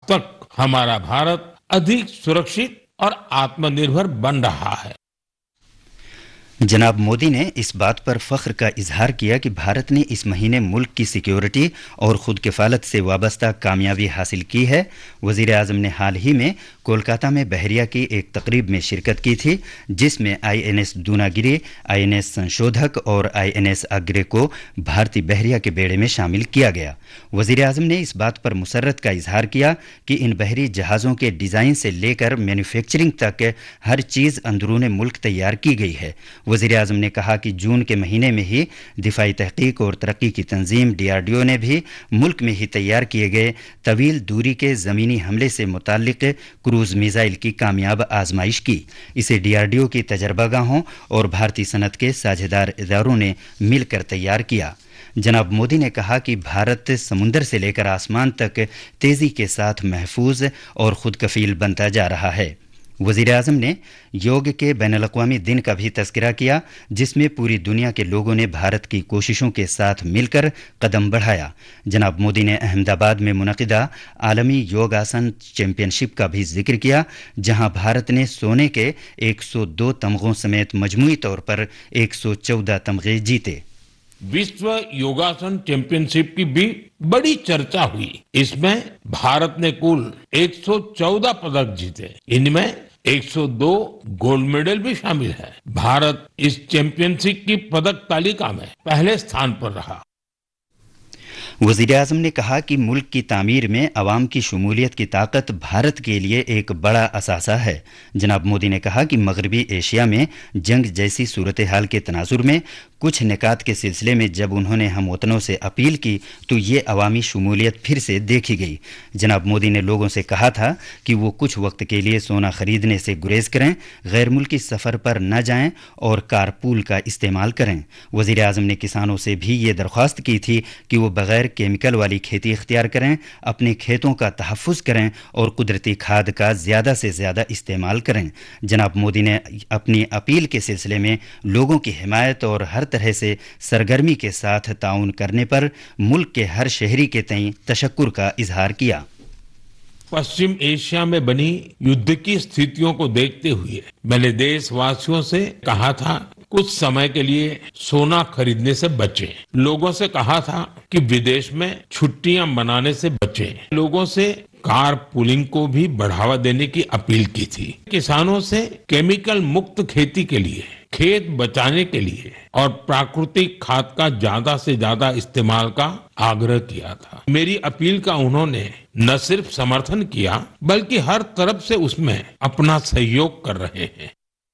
तक हमारा भारत अधिक सुरक्षित और आत्मनिर्भर बन रहा है। जनाब मोदी ने इस बात पर फख्र का इजहार किया कि भारत ने इस महीने मुल्क की सिक्योरिटी और खुद किफालत से वाबस्ता कामयाबी हासिल की है। वज़ीर आज़म ने हाल ही में कोलकाता में बहरिया की एक तकरीब में शिरकत की थी, जिसमें INS दूनागिरी, INS संशोधक और INS आग्रे को भारतीय बहरिया के बेड़े में शामिल किया गया। वज़ीर आज़म ने इस बात पर मुसर्रत का इजहार किया कि इन बहरी जहाज़ों के डिज़ाइन से लेकर मैन्युफैक्चरिंग तक हर चीज़ अंदरूने मुल्क तैयार की गई है। वज़ीर आज़म ने कहा कि जून के महीने में ही दिफाई तहकीक और तरक्की की तंजीम DRDO ने भी मुल्क में ही तैयार किए गए तवील दूरी के ज़मीनी हमले से मुताल्लिक़ क्रूज़ मिसाइल की कामयाब आजमाइश की। इसे DRDO की तजर्बागाहों और भारतीय सनत के साझेदार इदारों ने मिलकर तैयार किया। जनाब मोदी ने कहा कि भारत समुंदर से लेकर आसमान तक तेज़ी के साथ महफूज और खुद कफील बनता जा रहा है। वज़ीर आज़म ने योग के बैनुल-अक़वामी दिन का भी तज़किरा किया, जिसमें पूरी दुनिया के लोगों ने भारत की कोशिशों के साथ मिलकर कदम बढ़ाया। जनाब मोदी ने अहमदाबाद में मुनक़िदा आलमी योगासन चैंपियनशिप का भी जिक्र किया, जहां भारत ने सोने के 102 तमग़ों समेत मजमूई तौर पर 114 तमग़े जीते। विश्व योगासन चैंपियनशिप की भी बड़ी चर्चा हुई। इसमें भारत ने कुल 114 पदक जीते। इनमें 102 गोल्ड मेडल भी शामिल है। भारत इस चैंपियनशिप की पदक तालिका में पहले स्थान पर रहा। वज़ीर आज़म ने कहा कि मुल्क की तामीर में अवाम की शमूलियत की ताकत भारत के लिए एक बड़ा असासा है। जनाब मोदी ने कहा कि मगरबी एशिया में जंग जैसी सूरत हाल के तनाजुर में कुछ निकात के सिलसिले में जब उन्होंने हम वतनों से अपील की तो ये अवामी शमूलियत फिर से देखी गई। जनाब मोदी ने लोगों से कहा था कि वो कुछ वक्त के लिए सोना खरीदने से गुरेज करें, गैर मुल्की सफ़र पर न जाएं और कारपूल का इस्तेमाल करें। वज़ीर आज़म ने किसानों से भी ये दरख्वास्त की थी कि वो बग़ैर केमिकल वाली खेती इख्तियार करें, अपने खेतों का तहफ़्फ़ुज़ करें और कुदरती खाद का ज़्यादा से ज़्यादा इस्तेमाल करें। जनाब मोदी ने अपनी अपील के सिलसिले में लोगों की हिमायत और हर तरह से सरगर्मी के साथ ताउन करने पर मुल्क के हर शहरी के तईं तशक्कुर का इजहार किया। पश्चिम एशिया में बनी युद्ध की स्थितियों को देखते हुए मैंने देशवासियों से कहा था कुछ समय के लिए सोना खरीदने से बचें। लोगों से कहा था कि विदेश में छुट्टियां मनाने से बचें। लोगों से कार पुलिंग को भी बढ़ावा देने की अपील की थी। किसानों से केमिकल मुक्त खेती के लिए, खेत बचाने के लिए और प्राकृतिक खाद का ज्यादा से ज्यादा इस्तेमाल का आग्रह किया था। मेरी अपील का उन्होंने न सिर्फ समर्थन किया बल्कि हर तरफ से उसमें अपना सहयोग कर रहे हैं।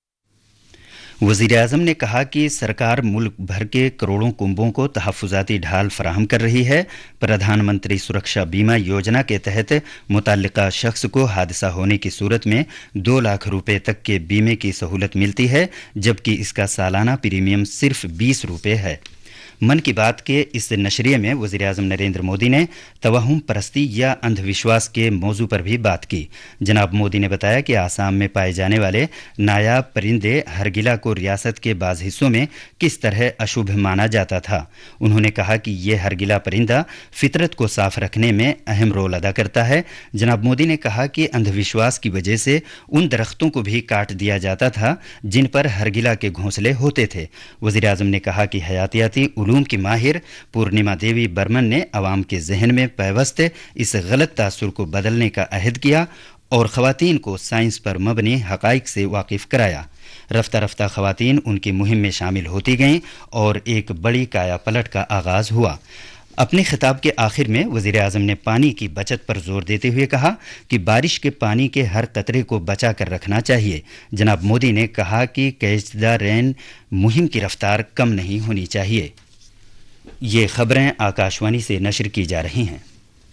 वज़ीर आज़म ने कहा कि सरकार मुल्क भर के करोड़ों कुंबों को तहफ़्फ़ुज़ाती ढाल फराहम कर रही है। प्रधानमंत्री सुरक्षा बीमा योजना के तहत मुतल्लिका शख्स को हादसा होने की सूरत में 2 लाख रुपए तक के बीमे की सहूलत मिलती है, जबकि इसका सालाना प्रीमियम सिर्फ 20 रुपए है। मन की बात के इस नशरिये में वज़ीर आज़म नरेंद्र मोदी ने तवहुम परस्ती या अंधविश्वास के मौजू पर भी बात की। जनाब मोदी ने बताया कि आसाम में पाए जाने वाले नायाब परिंदे हरगिला को रियासत के बाज़ हिस्सों में किस तरह अशुभ माना जाता था। उन्होंने कहा कि ये हरगिला परिंदा फितरत को साफ रखने में अहम रोल अदा करता है। जनाब मोदी ने कहा कि अंधविश्वास की वजह से उन दरख्तों को भी काट दिया जाता था जिन पर हरगिला के घोंसले होते थे। वज़ीर आज़म ने कहा कि हयातियाती उलूम की माहिर पूर्णिमा देवी बर्मन ने अवाम के जहन में पैवस्त इस गलत तासुर को बदलने का अहद किया और ख़वातीन को साइंस पर मबनी हक़ाइक़ से वाकिफ़ कराया। रफ्ता रफ्ता ख़वातीन उनकी मुहिम में शामिल होती गईं और एक बड़ी काया पलट का आगाज़ हुआ। अपने खिताब के आखिर में वज़ीर आज़म ने पानी की बचत पर जोर देते हुए कहा कि बारिश के पानी के हर कतरे को बचा कर रखना चाहिए। जनाब मोदी ने कहा कि कैच द रेन मुहिम की रफ्तार कम नहीं होनी चाहिए। ये खबरें आकाशवाणी से नशर की जा रही हैं।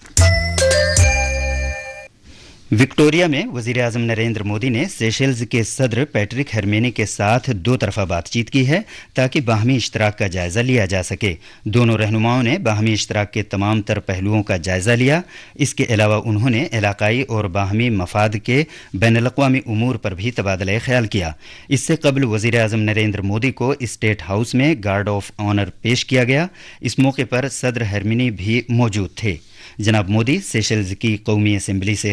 विक्टोरिया में वज़ीर आज़म नरेंद्र मोदी ने सेशेल्स के सदर पैट्रिक हेर्मेनी के साथ 2 तरफ़ा बातचीत की है ताकि बाहमी इश्तराक का जायज़ा लिया जा सके। दोनों रहनुमाओं ने बाहमी इश्तराक के तमाम तर पहलुओं का जायज़ा लिया। इसके अलावा उन्होंने इलाकाई और बाहमी मफाद के बैनुल-अक़वामी उमूर पर भी तबादला ख्याल किया। इससे कबल वज़ीर आज़म नरेंद्र मोदी को स्टेट हाउस में गार्ड ऑफ ऑनर पेश किया गया। इस मौके पर सदर हेर्मेनी भी मौजूद थे। जनाब मोदी सेशेल्स की कौमी असम्बली से